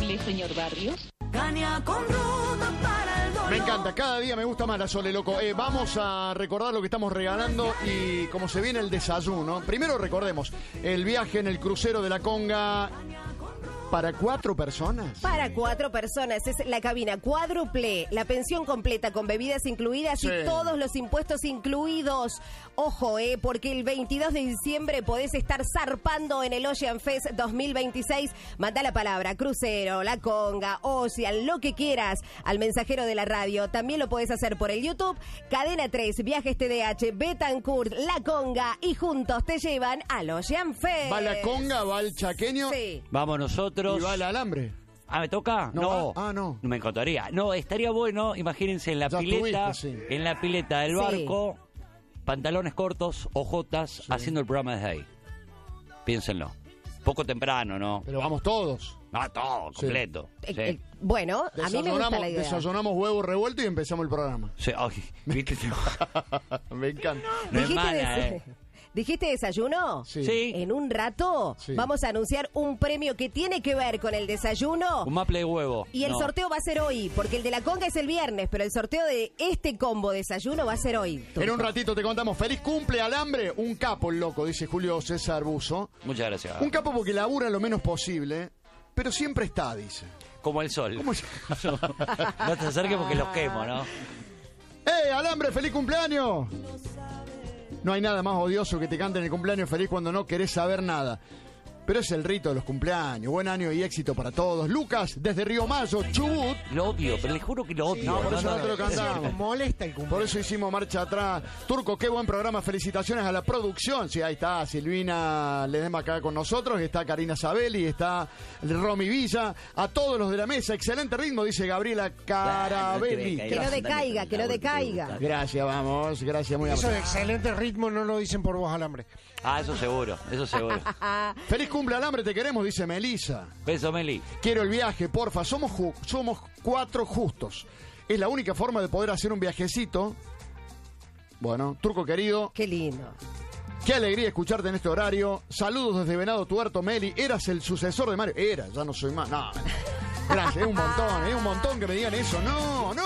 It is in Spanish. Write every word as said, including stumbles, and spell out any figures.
servirle, señor Barrios? Caña con ruta para el dolor. Me encanta, cada día me gusta más la Sole, loco. Eh, vamos a recordar lo que estamos regalando y cómo se viene el desayuno. Primero recordemos el viaje en el crucero de la Conga. ¿Para cuatro personas? Para cuatro personas. Es la cabina cuádruple, la pensión completa con bebidas incluidas Sí. y todos los impuestos incluidos. Ojo, eh, porque el veintidós de diciembre podés estar zarpando en el Ocean Fest dos mil veintiséis. Manda la palabra crucero, la Conga, Ocean, lo que quieras al mensajero de la radio. También lo podés hacer por el YouTube. Cadena tres, Viajes T D H, Betancourt, la Conga y juntos te llevan al Ocean Fest. ¿Va la Conga, va el chaqueño? Sí. Vamos nosotros. ¿Y va el alambre? Ah, ¿me toca? No, No. va- ah, no. Me encantaría. No, estaría bueno, imagínense en la Ya pileta, estuviste, sí. en la pileta del Sí. barco, pantalones cortos, ojotas, haciendo el programa desde ahí. Piénsenlo. Poco temprano, ¿no? Pero vamos todos. No, todo, Sí. completo. Eh, Sí. eh, bueno, a mí me gusta la idea. desayunamos huevo revuelto y empezamos el programa. Sí, ay, ¿viste? Me encanta. No es ¿Dijiste, mala, des- eh. ¿Dijiste desayuno? Sí. Sí. En un rato Sí. vamos a anunciar un premio que tiene que ver con el desayuno. Un maple de huevo. Y el No. sorteo va a ser hoy, porque el de la Conga es el viernes, pero el sorteo de este combo desayuno va a ser hoy. En un ratito te contamos. Feliz cumple alambre. Un capo el loco, dice Julio César Buzo. Muchas gracias. Un capo porque labura lo menos posible, pero siempre está, dice. Como el sol. ¿Cómo es? No te acerques porque los quemo, ¿no? ¡Eh, alambre, feliz cumpleaños! No hay nada más odioso que te canten el cumpleaños feliz cuando no querés saber nada. Pero es el rito de los cumpleaños. Buen año y éxito para todos. Lucas, desde Río Mayo, Chubut. Lo odio, pero les juro que lo odio. No, por eso no te lo Es cierto, cantamos. molesta el cumpleaños. Por eso hicimos marcha atrás. Turco, qué buen programa. Felicitaciones a la producción. Sí, ahí está Silvina Ledesma acá con nosotros. Está Karina Sabelli. Está Romy Villa. A todos los de la mesa. Excelente ritmo, dice Gabriela Carabelli. Que no decaiga, que no decaiga. Gracias, vamos. Gracias, muy Eso de amable. excelente ritmo no lo dicen por vos, alambre. Ah, eso seguro, eso seguro. Feliz cumple, alambre, te queremos, dice Melissa. Beso, Meli. Quiero el viaje, porfa. Somos, ju- somos cuatro justos. Es la única forma de poder hacer un viajecito. Bueno, Turco querido, Qué lindo. qué alegría escucharte en este horario. Saludos desde Venado Tuerto, Meli. Eras el sucesor de Mario. Era, ya no soy más. No. Gracias, es un montón, es un montón que me digan eso. No, no.